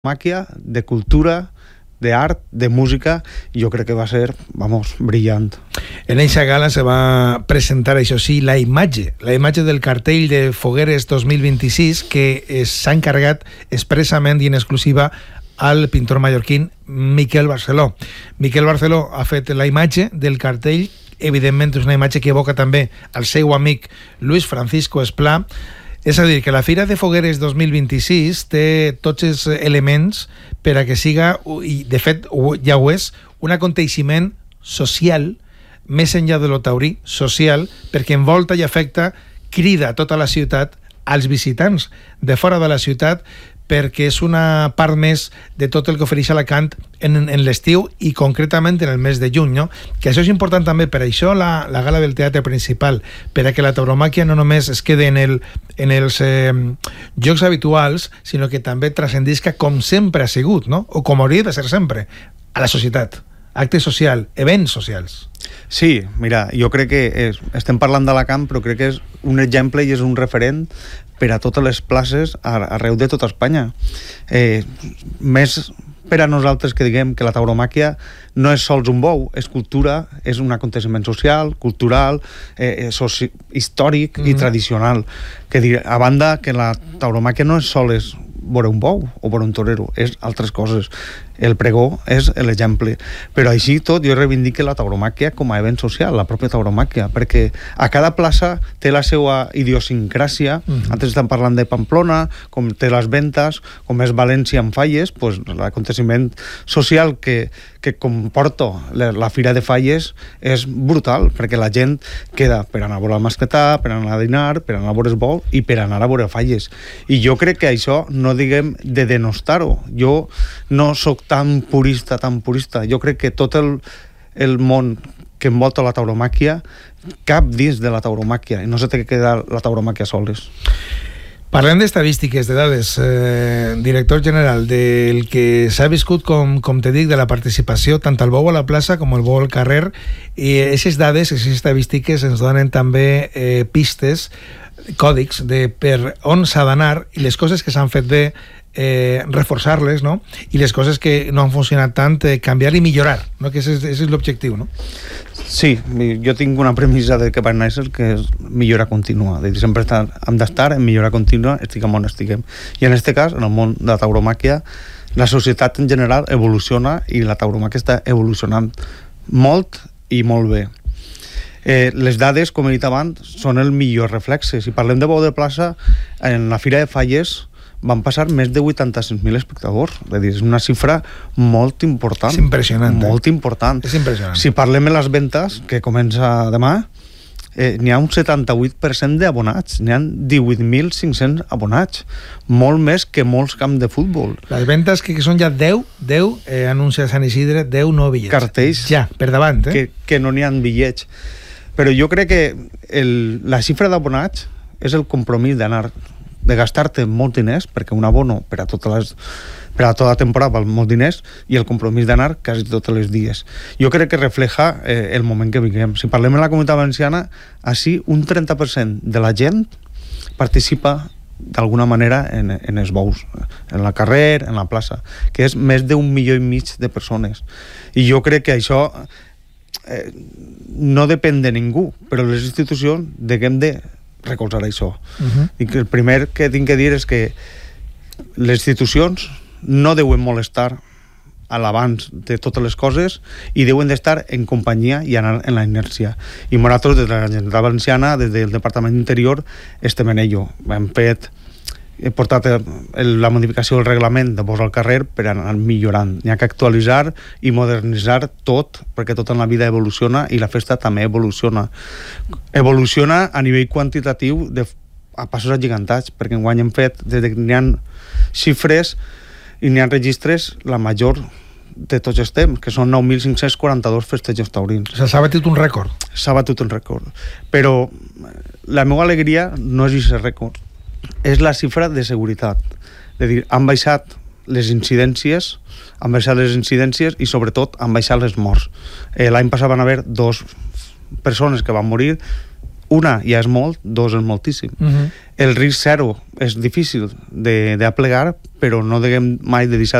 màquia, de cultura, de art, de música, jo crec que va ser, brillant. En eixa gala se va presentar, això sí, la imatge del cartell de Fogueres 2026 que s'ha encarregat expressament i en exclusiva al pintor mallorquín Miquel Barceló. Miquel Barceló ha fet la imatge del cartell, evidentment és una imatge que evoca també el seu amic Luis Francisco Esplà. És a dir, que la Fira de Fogueres 2026 té tots els elements per a que siga, i de fet ja ho és, un aconteixement social, més enllà de lo taurí, social, perquè envolta i afecta, crida a tota la ciutat, als visitants de fora de la ciutat, perquè és una part més de tot el que ofereix Alacant en l'estiu i concretament en el mes de juny, no? Que això és important també, per això la gala del teatre principal, per a que la tauromàquia no només es quede en els jocs habituals, sinó que també transcendisca com sempre ha sigut, no? O com hauria de ser sempre, a la societat, acte social, events socials. Sí, mira, jo crec que estem parlant d'Alacant, però crec que és un exemple i és un referent per a totes les places arreu de tota Espanya. Més per a nosaltres que diguem que la tauromàquia no és sols un bou, és cultura, és un aconteixement social, cultural, històric i tradicional. A banda que la tauromàquia no és sols veure un bou o veure un torero, és altres coses. El pregó és l'exemple. Però així tot jo reivindico la tauromàquia com a event social, la pròpia tauromàquia, perquè a cada plaça té la seva idiosincràsia. Antes estem parlant de Pamplona, com té les ventes, com és València amb Falles, pues, l'aconteciment social que comporta la Fira de Falles és brutal, perquè la gent queda per anar a veure el mascletà, per anar a dinar, per anar a veure el bou i per anar a veure Falles. I jo crec que això no diguem de denostar-ho. Jo no sóc tan purista. Jo crec que tot el món que envolta la tauromàquia cap dins de la tauromàquia i no se té que quedar la tauromàquia soles. Parlem d'estadístiques, de dades, director general, del que s'ha viscut, com te dic, de la participació, tant el bou a la plaça com el bou al carrer, i aquestes dades, aquestes estadístiques ens donen també pistes, còdics de per on s'ha d'anar i les coses que s'han fet bé, reforçar-les, no? I les coses que no han funcionat tant, canviar i millorar, no? Que aquest és l'objectiu, no? Sí, jo tinc una premissa de que va néixer que és millora contínua, de dir, sempre hem d'estar en millora contínua, estiguem on estiguem. I en aquest cas, en el món de la tauromàquia, la societat en general evoluciona i la tauromàquia està evolucionant molt i molt bé. Les dades, com he dit abans, són el millor reflexe. Si parlem de bou de plaça, en la Fira de Falles van passar més de 85.000 espectadors. És una xifra molt important. És impressionant. Molt important. És impressionant. Si parlem de les ventes, que comença demà, n'hi ha un 78% d'abonats. N'hi ha 18.500 abonats. Molt més que molts camps de futbol. Les ventes que són ja 10 anuncia Sant Isidre, 10 no bitllets. Cartells. Ja, per davant, que no n'hi ha bitllets. Però jo crec que la xifra d'abonats és el compromís de gastar-te molt diners, perquè un abono per a tota la temporada val molts diners, i el compromís d'anar quasi tots els dies. Jo crec que refleja el moment que vivim. Si parlem en la Comunitat Valenciana, així un 30% de la gent participa d'alguna manera en els bous, en la carrer, en la plaça, que és més d'1,5 milió de persones. I jo crec que això no depèn de ningú, però les institucions haguem de recolzar això. I que el primer que tinc que dir és que les institucions no deuen molestar a l'abans de totes les coses i deuen d'estar en companyia i anar en la inèrcia. I nosaltres, des de la Generalitat Valenciana, des del Departament d'Interior, estem en ello. He portat la modificació del reglament de bous al carrer per anar millorant. N'hi ha que actualitzar i modernitzar tot, perquè tot en la vida evoluciona i la festa també evoluciona. Evoluciona a nivell quantitatiu a passos agigantats, perquè enguany hem fet, des que n'hi ha xifres i n'hi ha registres, la major de tots els temps, que són 9.542 festejos taurins. S'ha batut un rècord. S'ha batut un rècord. Però la meva alegria no és aquest rècord, és la xifra de seguretat. És a dir, han baixat les incidències i sobretot han baixat les morts. L'any passat van haver 2 persones que van morir, una ja és molt, dos és moltíssim. El risc zero és difícil d'aplegar, però no deguem mai de deixar